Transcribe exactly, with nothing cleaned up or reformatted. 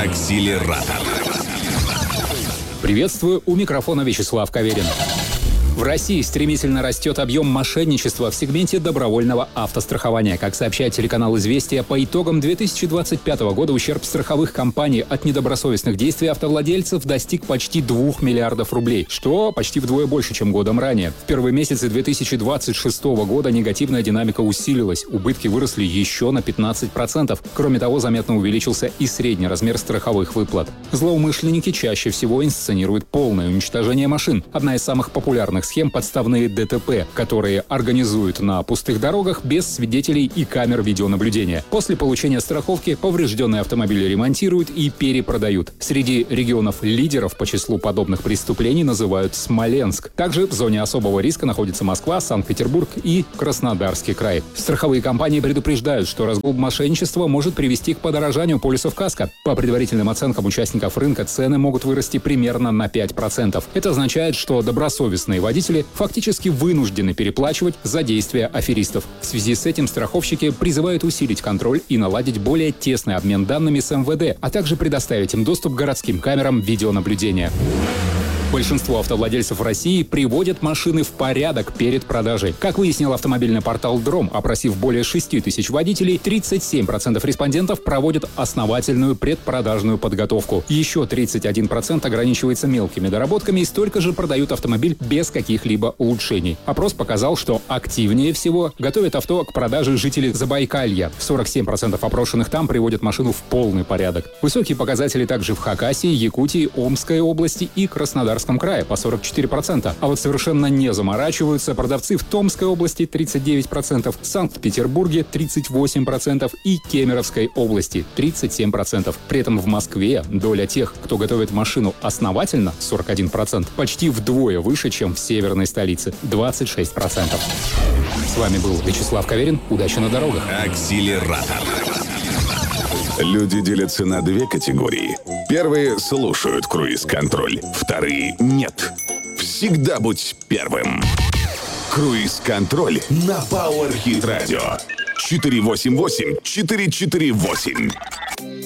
Акселератор. Приветствую, у микрофона Вячеслав Каверин. В России стремительно растет объем мошенничества в сегменте добровольного автострахования. Как сообщает телеканал «Известия», по итогам две тысячи двадцать пятого года ущерб страховых компаний от недобросовестных действий автовладельцев достиг почти двух миллиардов рублей, что почти вдвое больше, чем годом ранее. В первые месяцы две тысячи двадцать шестого года негативная динамика усилилась, убытки выросли еще на пятнадцать процентов. Кроме того, заметно увеличился и средний размер страховых выплат. Злоумышленники чаще всего инсценируют полное уничтожение машин. Одна из самых популярных схем — подставные ДТП, которые организуют на пустых дорогах без свидетелей и камер видеонаблюдения. После получения страховки поврежденные автомобили ремонтируют и перепродают. Среди регионов-лидеров по числу подобных преступлений называют Смоленск. Также в зоне особого риска находятся Москва, Санкт-Петербург и Краснодарский край. Страховые компании предупреждают, что разгул мошенничества может привести к подорожанию полисов каско. По предварительным оценкам участников рынка, цены могут вырасти примерно на пять процентов. Это означает, что добросовестные водители фактически вынуждены переплачивать за действия аферистов. В связи с этим страховщики призывают усилить контроль и наладить более тесный обмен данными с эм вэ дэ, а также предоставить им доступ к городским камерам видеонаблюдения. Большинство автовладельцев в России приводят машины в порядок перед продажей. Как выяснил автомобильный портал Дром, опросив более шести тысяч водителей, тридцать семь процентов респондентов проводят основательную предпродажную подготовку. Еще тридцать один процент ограничивается мелкими доработками и столько же продают автомобиль без каких-либо улучшений. Опрос показал, что активнее всего готовят авто к продаже жители Забайкалья. сорок семь процентов опрошенных там приводят машину в полный порядок. Высокие показатели также в Хакасии, Якутии, Омской области и Краснодарском крае по сорок четыре процента. А вот совершенно не заморачиваются продавцы в Томской области тридцать девять процентов, Санкт-Петербурге тридцать восемь процентов и Кемеровской области тридцать семь процентов. При этом в Москве доля тех, кто готовит машину основательно, сорок один процент, почти вдвое выше, чем в северной столице двадцать шесть процентов. С вами был Вячеслав Каверин. Удачи на дорогах. Акселератор. Люди делятся на две категории. Первые слушают круиз-контроль, вторые нет. Всегда будь первым. Круиз-контроль на Power Hit Radio. четыре восемь восемь четыре четыре восемь.